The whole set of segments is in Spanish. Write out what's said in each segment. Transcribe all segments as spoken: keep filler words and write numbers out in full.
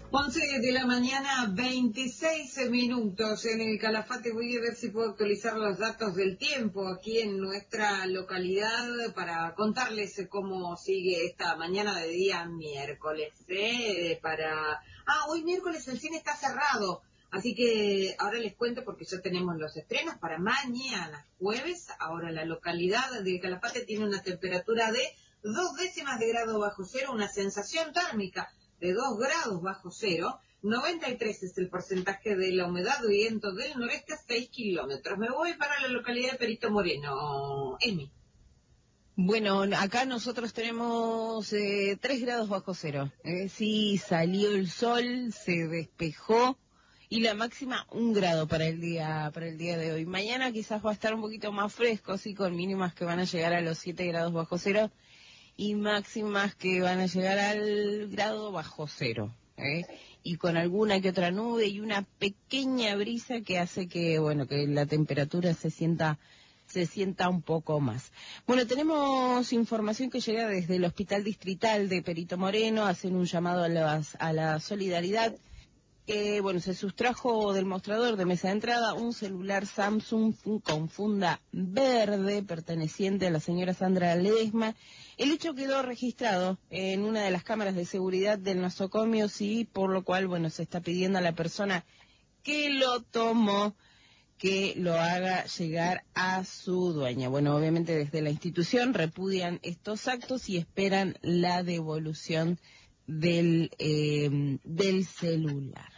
once de la mañana, veintiséis minutos en el Calafate. Voy a ver si puedo actualizar los datos del tiempo aquí en nuestra localidad para contarles cómo sigue esta mañana de día miércoles. ¿eh? Para Ah, hoy miércoles el cine está cerrado, así que ahora les cuento porque ya tenemos los estrenos para mañana, jueves. Ahora la localidad de Calafate tiene una temperatura de dos décimas de grado bajo cero, una sensación térmica de dos grados bajo cero, noventa y tres es el porcentaje de la humedad, viento del noreste a seis kilómetros. Me voy para la localidad de Perito Moreno. Emi. Bueno, acá nosotros tenemos eh, tres grados bajo cero. Eh, sí, salió el sol, se despejó y la máxima un grado para el día para el día de hoy. Mañana quizás va a estar un poquito más fresco, sí, con mínimas que van a llegar a los siete grados bajo cero y máximas que van a llegar al grado bajo cero. ¿eh? Y con alguna que otra nube y una pequeña brisa que hace que, bueno, que la temperatura se sienta se sienta un poco más. Bueno, tenemos información que llega desde el Hospital Distrital de Perito Moreno, hacen un llamado a, las, a la solidaridad. Eh, bueno, se sustrajo del mostrador de mesa de entrada un celular Samsung con funda verde perteneciente a la señora Sandra Ledesma. El hecho quedó registrado en una de las cámaras de seguridad del nosocomio, sí, por lo cual, bueno, se está pidiendo a la persona que lo tomó que lo haga llegar a su dueña. Bueno, obviamente desde la institución repudian estos actos y esperan la devolución del eh, del celular.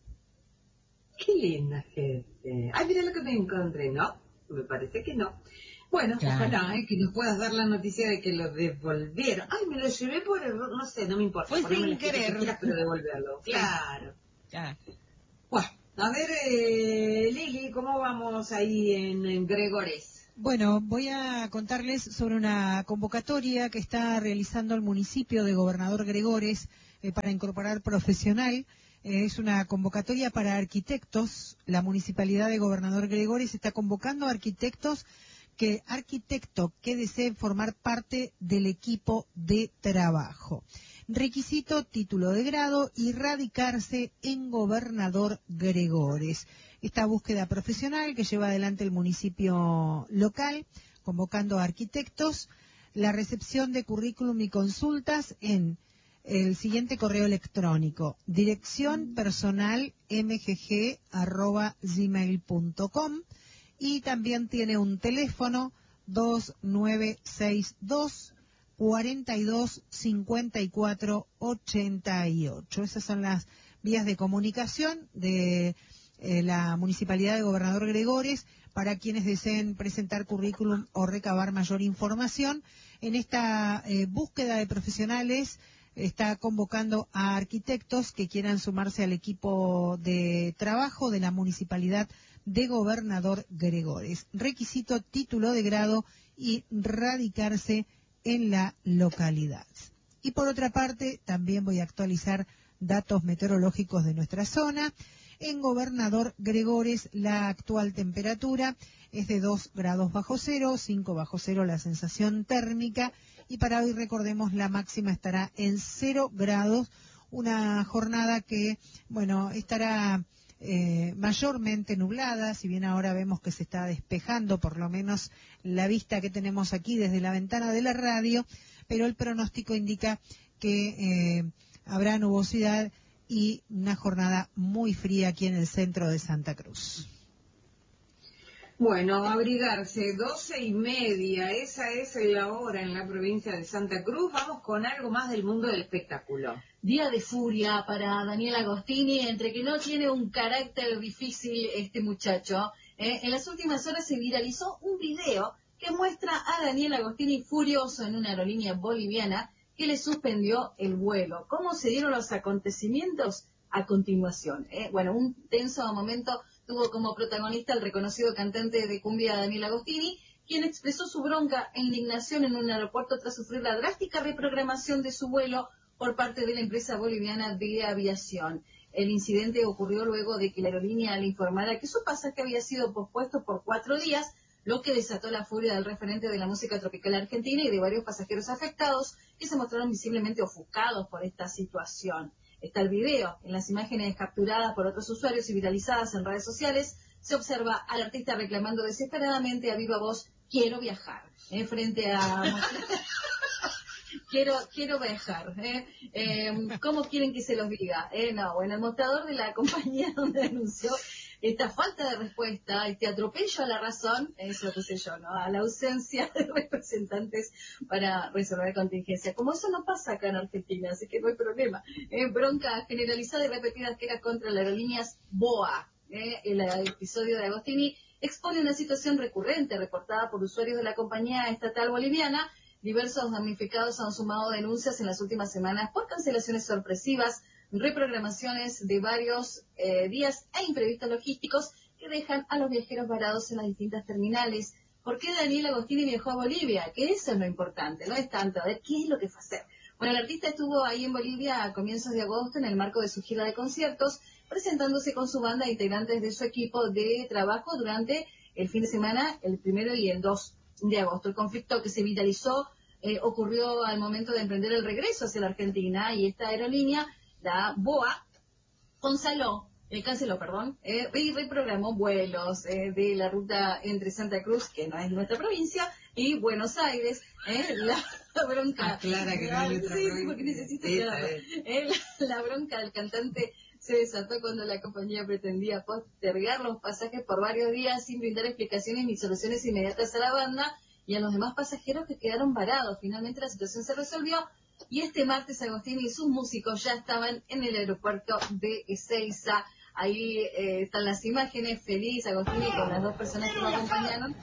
Qué linda gente. Ay, mira lo que me encontré, ¿no? Me parece que no. Bueno, Claro. ojalá eh, que nos puedas dar la noticia de que lo devolvieron. Ay, me lo llevé por error, no sé, no me importa. Fue Poneme sin la etiqueta que querer. quieras, pero devolverlo. Sí. Claro. Ya. Bueno, a ver, eh, Lili, ¿cómo vamos ahí en, en Gregores? Bueno, voy a contarles sobre una convocatoria que está realizando el municipio de Gobernador Gregores eh, para incorporar profesional. Eh, es una convocatoria para arquitectos. La municipalidad de Gobernador Gregores está convocando a arquitectos que arquitecto que deseen formar parte del equipo de trabajo. Requisito, título de grado y radicarse en Gobernador Gregores. Esta búsqueda profesional que lleva adelante el municipio local, convocando a arquitectos, la recepción de currículum y consultas en el siguiente correo electrónico, dirección personal mgg arroba gmail punto com, y también tiene un teléfono dos nueve seis dos cuarenta y dos cincuenta y cuatro ochenta y ocho. Esas son las vías de comunicación de eh, la Municipalidad de Gobernador Gregores para quienes deseen presentar currículum o recabar mayor información. En esta eh, búsqueda de profesionales está convocando a arquitectos que quieran sumarse al equipo de trabajo de la Municipalidad de Gobernador Gregores. Requisito, título de grado y radicarse en la localidad. Y por otra parte, también voy a actualizar datos meteorológicos de nuestra zona. En Gobernador Gregores, la actual temperatura es de dos grados bajo cero, cinco bajo cero la sensación térmica, y para hoy, recordemos, la máxima estará en cero grados, una jornada que, bueno, estará eh, mayormente nublada, si bien ahora vemos que se está despejando, por lo menos la vista que tenemos aquí desde la ventana de la radio, pero el pronóstico indica que eh, habrá nubosidad y una jornada muy fría aquí en el centro de Santa Cruz. Bueno, abrigarse, doce y media, esa es la hora en la provincia de Santa Cruz. Vamos con algo más del mundo del espectáculo. Día de furia para Daniel Agostini, entre que no tiene un carácter difícil este muchacho. Eh, en las últimas horas se viralizó un video que muestra a Daniel Agostini furioso en una aerolínea boliviana que le suspendió el vuelo. ¿Cómo se dieron los acontecimientos? A continuación. Eh? Bueno, un tenso momento tuvo como protagonista el reconocido cantante de cumbia Daniel Agostini, quien expresó su bronca e indignación en un aeropuerto tras sufrir la drástica reprogramación de su vuelo por parte de la empresa boliviana de aviación. El incidente ocurrió luego de que la aerolínea le informara que su pasaje había sido pospuesto por cuatro días, lo que desató la furia del referente de la música tropical argentina y de varios pasajeros afectados que se mostraron visiblemente ofuscados por esta situación. Está el video. En las imágenes capturadas por otros usuarios y viralizadas en redes sociales, se observa al artista reclamando desesperadamente a viva voz, quiero viajar, ¿eh? frente a... quiero quiero viajar, ¿eh? Eh, ¿Cómo quieren que se los diga? Eh, no, en el mostrador de la compañía donde anunció esta falta de respuesta, este atropello a la razón, eso lo puse yo, ¿no? A la ausencia de representantes para resolver contingencia. Como eso no pasa acá en Argentina, así que no hay problema. Eh, bronca generalizada y repetidas quejas contra las aerolíneas BOA. Eh, el episodio de Agostini expone una situación recurrente reportada por usuarios de la compañía estatal boliviana. Diversos damnificados han sumado denuncias en las últimas semanas por cancelaciones sorpresivas, reprogramaciones de varios eh, días e imprevistos logísticos que dejan a los viajeros varados en las distintas terminales. ¿Por qué Daniel Agostini viajó a Bolivia? Que eso es lo importante, no es tanto a ver qué es lo que fue a hacer. Bueno, el artista estuvo ahí en Bolivia a comienzos de agosto en el marco de su gira de conciertos, presentándose con su banda e integrantes de su equipo de trabajo durante el fin de semana, el primero y el dos de agosto. El conflicto que se viralizó eh, ocurrió al momento de emprender el regreso hacia la Argentina y esta aerolínea, la BOA, canceló, eh, canceló, perdón, eh, y reprogramó vuelos eh, de la ruta entre Santa Cruz, que no es nuestra provincia, y Buenos Aires. Eh, la, la bronca. Aclara que no es nuestra sí, provincia. sí, porque necesito aclararlo. Eh, la, la bronca del cantante se desató cuando la compañía pretendía postergar los pasajes por varios días sin brindar explicaciones ni soluciones inmediatas a la banda y a los demás pasajeros que quedaron varados. Finalmente la situación se resolvió y este martes Agostini y sus músicos ya estaban en el aeropuerto de Ezeiza. Ahí eh, están las imágenes, feliz Agostini con las dos personas que lo acompañaron.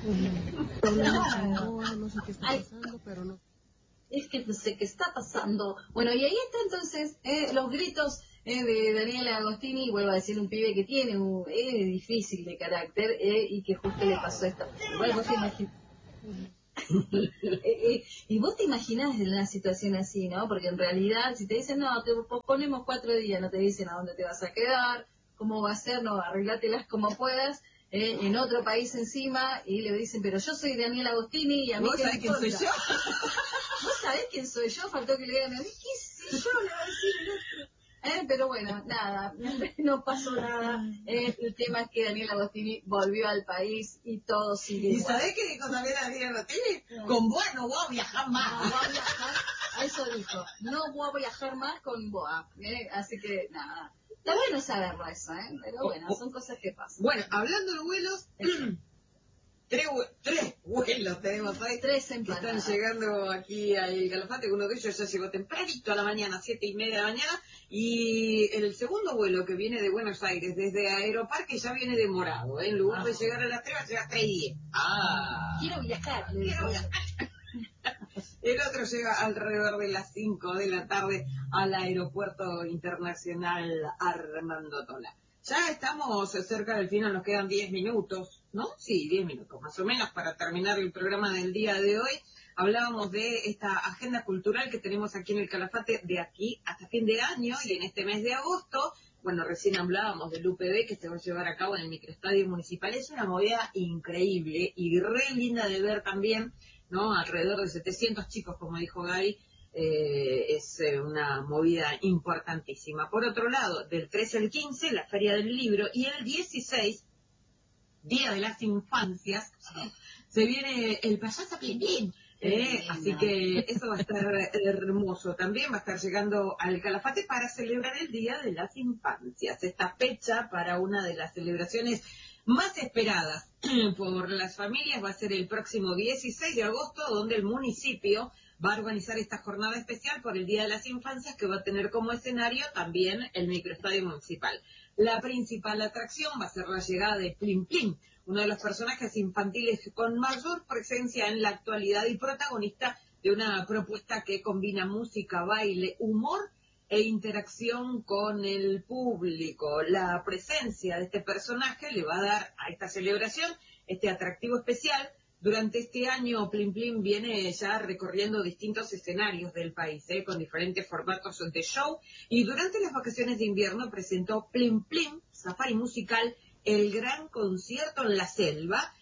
No sé qué está pasando, pero no. Es que no sé qué está pasando. Bueno, y ahí está entonces eh, los gritos eh, de Daniel Agostini, y vuelvo a decir, un pibe que tiene un eh, difícil de carácter eh, y que justo le pasó esto. Igual vos te imaginas. eh, eh, y vos te imaginás en una situación así, ¿no? Porque en realidad, si te dicen, no, te posponemos cuatro días, no te dicen a dónde te vas a quedar, cómo va a ser, no, arreglátelas como puedas. Eh, en otro país encima, y le dicen, pero yo soy Daniel Agostini y a mí ¿Vos qué sabés me quién soy importa. yo? ¿Vos sabés quién soy yo? Faltó que le digan a mí, ¿qué sé yo? Le va a decir el otro. Eh, pero bueno, nada, no pasó nada. Eh, el tema es que Daniel Agostini volvió al país y todo sigue ¿Y igual. sabés qué dijo también Daniel Agostini? Con Boa no voy a viajar No más. voy a viajar, eso dijo, no voy a viajar más con Boa. Eh, así que nada, está bueno saberlo eso, ¿eh? Pero bueno, son cosas que pasan. Bueno, hablando de vuelos, tres, vue- tres vuelos tenemos hoy. Tres Que están empanadas. llegando aquí al Calafate. Uno de ellos ya llegó tempranito a la mañana, siete y media de la mañana. Y el segundo vuelo que viene de Buenos Aires, desde Aeroparque, ya viene demorado. ¿eh? En lugar Ah. de llegar a las tres, va a llegar a tres y diez. Ah. Quiero viajar, le Quiero dijo. viajar. El otro llega alrededor de las cinco de la tarde al Aeropuerto Internacional Armando Tola. Ya estamos cerca del final, nos quedan diez minutos, ¿no? Sí, diez minutos más o menos para terminar el programa del día de hoy. Hablábamos de esta agenda cultural que tenemos aquí en el Calafate de aquí hasta fin de año y en este mes de agosto. Bueno, recién hablábamos del U P B que se va a llevar a cabo en el microestadio municipal. Es una movida increíble y re linda de ver también, ¿no? Alrededor de setecientos chicos, como dijo Gaby. Eh, es eh, una movida importantísima. Por otro lado, del trece al quince, la Feria del Libro, y el dieciséis, Día de las Infancias, se viene el payaso Pilín. Eh, así que eso va a estar hermoso. También va a estar llegando al Calafate para celebrar el Día de las Infancias. Esta fecha para una de las celebraciones más esperadas por las familias va a ser el próximo dieciséis de agosto, donde el municipio va a organizar esta jornada especial por el Día de las Infancias, que va a tener como escenario también el microestadio municipal. La principal atracción va a ser la llegada de Plim Plim, uno de los personajes infantiles con mayor presencia en la actualidad y protagonista de una propuesta que combina música, baile, humor e interacción con el público. La presencia de este personaje le va a dar a esta celebración este atractivo especial. Durante este año, Plim Plim viene ya recorriendo distintos escenarios del país, ¿eh? con diferentes formatos de show, y durante las vacaciones de invierno presentó Plim Plim, Safari Musical, el gran concierto en la selva,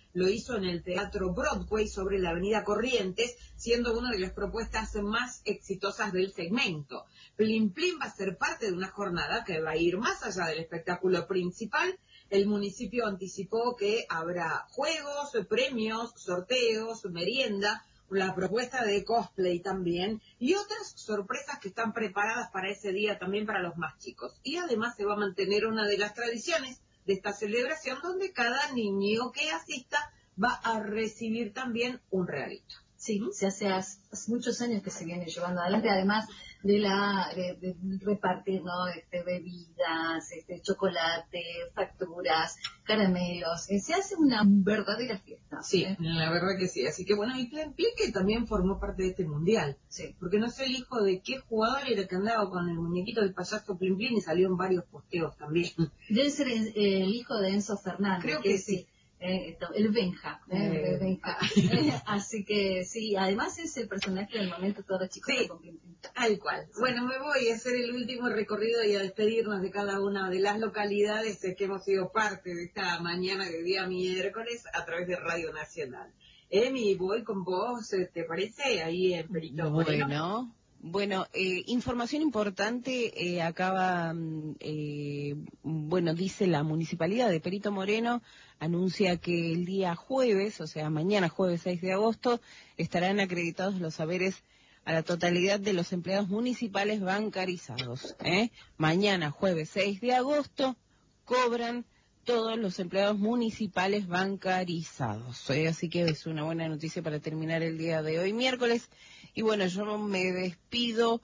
lo hizo en el Teatro Broadway sobre la Avenida Corrientes, siendo una de las propuestas más exitosas del segmento. Plim Plim va a ser parte de una jornada que va a ir más allá del espectáculo principal. El municipio anticipó que habrá juegos, premios, sorteos, merienda, la propuesta de cosplay también, y otras sorpresas que están preparadas para ese día también para los más chicos. Y además se va a mantener una de las tradiciones de esta celebración, donde cada niño que asista va a recibir también un regalito. Sí, se hace hace muchos años que se viene llevando adelante, además de la de, de repartir, ¿no? Este, bebidas, este, chocolate, facturas, caramelos. Eh, se hace una verdadera fiesta. Sí, ¿eh? la verdad que sí. Así que bueno, y Plim Plim que también formó parte de este mundial. Sí. Porque no sé el hijo de qué jugador era que andaba con el muñequito del payaso Plim Plim y salió en varios posteos también. Debe ser el, el hijo de Enzo Fernández. Creo que, que sí. Eh, el Benja, eh, eh, Benja. Eh, así que sí, además es el personaje del momento, todos los chicos. Sí, tal cual. Sí. Bueno, me voy a hacer el último recorrido y a despedirnos de cada una de las localidades que hemos sido parte de esta mañana de día miércoles a través de Radio Nacional. Emi, voy con vos, ¿te parece? Ahí en Perito Moreno. Bueno. Bueno, eh, información importante, eh, acaba, eh, bueno, dice la Municipalidad de Perito Moreno, anuncia que el día jueves, o sea, mañana jueves seis de agosto, estarán acreditados los saberes a la totalidad de los empleados municipales bancarizados. ¿eh? Mañana jueves seis de agosto cobran todos los empleados municipales bancarizados. ¿eh? Así que es una buena noticia para terminar el día de hoy, miércoles. Y bueno, yo me despido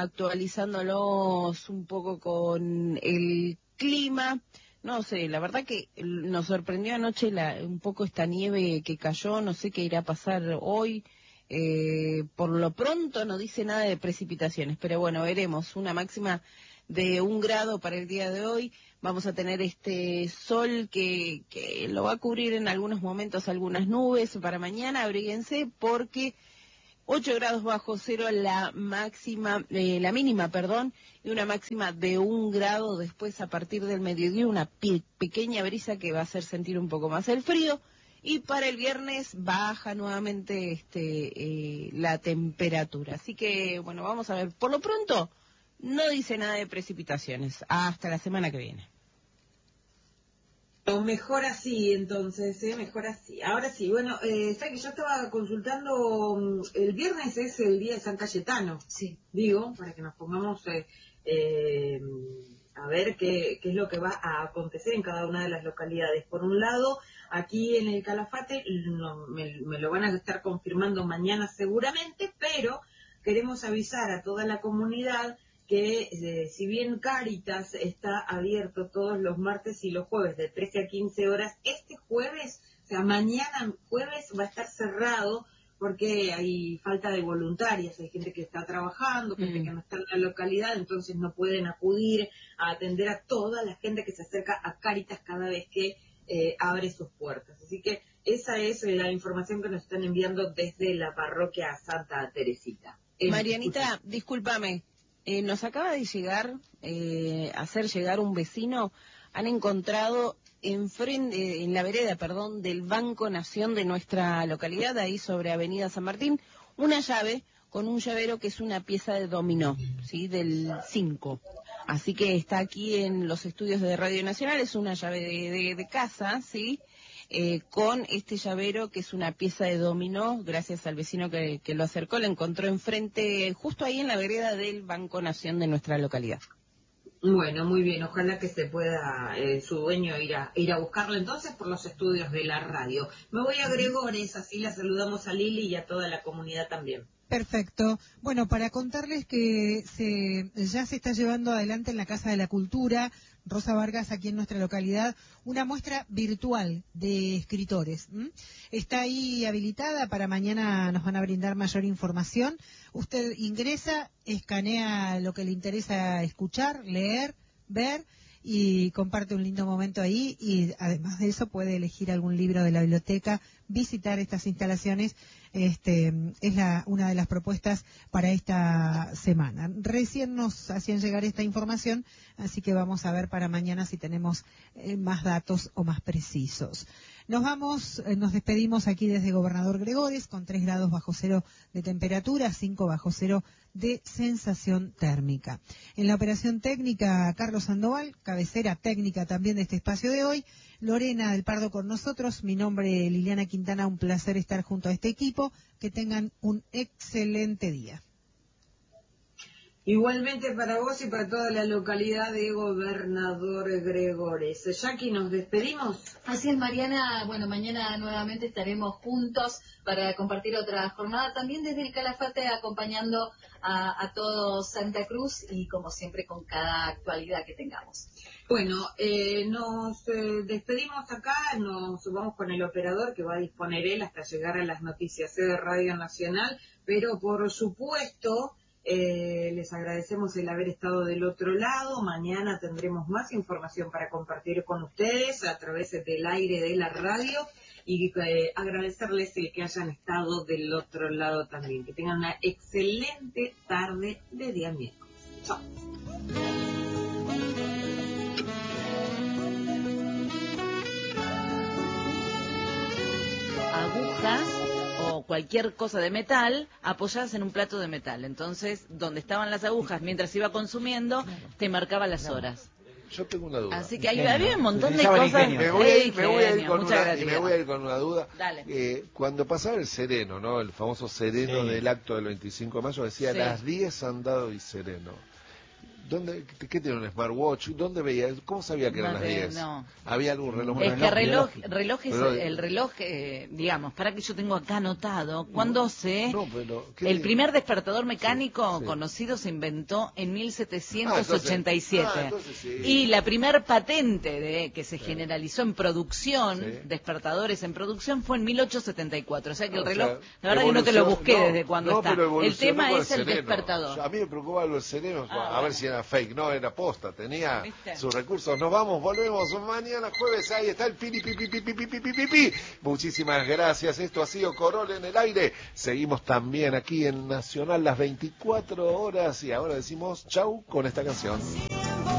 actualizándolos un poco con el clima. No sé, la verdad que nos sorprendió anoche la, un poco esta nieve que cayó, no sé qué irá a pasar hoy. Eh, por lo pronto no dice nada de precipitaciones, pero bueno, veremos. Una máxima de un grado para el día de hoy. Vamos a tener este sol que, que lo va a cubrir en algunos momentos algunas nubes. Para mañana abríguense porque ocho grados bajo cero la máxima, eh, la mínima, perdón, y una máxima de un grado después a partir del mediodía, una pe pequeña brisa que va a hacer sentir un poco más el frío. Y para el viernes baja nuevamente este eh, la temperatura. Así que, bueno, vamos a ver. Por lo pronto, no dice nada de precipitaciones. Hasta la semana que viene. O mejor así, entonces, ¿eh? Mejor así. Ahora sí, bueno, eh, ¿sabes que yo estaba consultando? El viernes es el día de San Cayetano. Sí. Digo, para que nos pongamos eh, eh, a ver qué, qué es lo que va a acontecer en cada una de las localidades. Por un lado, aquí en el Calafate no, me, me lo van a estar confirmando mañana seguramente, pero queremos avisar a toda la comunidad que eh, si bien Cáritas está abierto todos los martes y los jueves de trece a quince horas, este jueves, o sea, mañana jueves va a estar cerrado porque hay falta de voluntarias, hay gente que está trabajando, gente mm. que no está en la localidad, entonces no pueden acudir a atender a toda la gente que se acerca a Cáritas cada vez que eh, abre sus puertas. Así que esa es la información que nos están enviando desde la parroquia Santa Teresita. Marianita, discúlpame. Eh, nos acaba de llegar, eh, hacer llegar un vecino, han encontrado en, frente, en la vereda, perdón, del Banco Nación de nuestra localidad, ahí sobre Avenida San Martín, una llave con un llavero que es una pieza de dominó, ¿sí? Del cinco. Así que está aquí en los estudios de Radio Nacional, es una llave de, de, de casa, ¿sí? Eh, con este llavero que es una pieza de dominó, gracias al vecino que, que lo acercó, lo encontró enfrente, justo ahí en la vereda del Banco Nación de nuestra localidad. Bueno, muy bien, ojalá que se pueda eh, su dueño ir a, ir a buscarlo entonces por los estudios de la radio. Me voy a Gregores, así la saludamos a Lili y a toda la comunidad también. Perfecto. Bueno, para contarles que se, ya se está llevando adelante en la Casa de la Cultura Rosa Vargas, aquí en nuestra localidad, una muestra virtual de escritores. ¿Mm? Está ahí habilitada, para mañana nos van a brindar mayor información. Usted ingresa, escanea lo que le interesa escuchar, leer, ver y comparte un lindo momento ahí, y además de eso puede elegir algún libro de la biblioteca visitar estas instalaciones. Este, es la, una de las propuestas para esta semana. Recién nos hacían llegar esta información, así que vamos a ver para mañana si tenemos eh, más datos o más precisos. Nos vamos, eh, nos despedimos aquí desde Gobernador Gregores con tres grados bajo cero de temperatura, cinco bajo cero de sensación térmica. En la operación técnica, Carlos Sandoval, cabecera técnica también de este espacio de hoy. Lorena del Pardo con nosotros, mi nombre es Liliana Quintana, un placer estar junto a este equipo, que tengan un excelente día. Igualmente para vos y para toda la localidad de Gobernador Gregores. Jackie, ¿nos despedimos? Así es, Mariana. Bueno, mañana nuevamente estaremos juntos para compartir otra jornada, también desde el Calafate, acompañando a, a todo Santa Cruz y como siempre con cada actualidad que tengamos. Bueno, eh, nos eh, despedimos acá, nos vamos con el operador que va a disponer él hasta llegar a las noticias de Radio Nacional, pero por supuesto eh, les agradecemos el haber estado del otro lado. Mañana tendremos más información para compartir con ustedes a través del aire de la radio y eh, agradecerles el que hayan estado del otro lado también. Que tengan una excelente tarde de día miércoles. Chao. Agujas o cualquier cosa de metal apoyadas en un plato de metal. Entonces, donde estaban las agujas mientras iba consumiendo, te marcaba las horas. Yo tengo una duda. Así que hay, había un montón de Utilizaban cosas. ingenio. Me voy, a ir, Ingenio, me, voy a ir con muchas una, y me voy a ir con una duda. Dale. Eh, cuando pasaba el sereno, ¿no? El famoso sereno Sí. del acto del veinticinco de mayo, decía Sí. las diez han dado y sereno. ¿Dónde, ¿Qué tiene un smartwatch? ¿Dónde veía? ¿Cómo sabía que eran No las te- diez? no. ¿Había algún reloj? Es que reloj, biológico. reloj es Pero- el reloj, eh, digamos, para que yo tengo acá anotado, cuando se... No, pero, ¿qué El tiene? primer despertador mecánico Sí, sí. conocido se inventó en mil Ah, setecientos ochenta y siete. entonces- ah, entonces sí. Y la primer patente de que se Sí. generalizó en producción, Sí. despertadores en producción, fue en mil ochocientos setenta y cuatro. O sea que el O reloj, sea, la verdad que no te lo evolucionó- busqué no, desde cuándo no, está. pero El evolucionó tema con es el sereno. despertador. A mí me preocupaba lo del sereno, Ah, a bueno. ver si era fake. No, era posta, tenía ¿Viste? sus recursos. Nos vamos, volvemos mañana jueves. Ahí está el piri, pi, pi, pi, pi, pi, pi, pi, pi, pi. Muchísimas gracias. Esto ha sido Corol en el aire. Seguimos también aquí en Nacional las veinticuatro horas y ahora decimos chau con esta canción.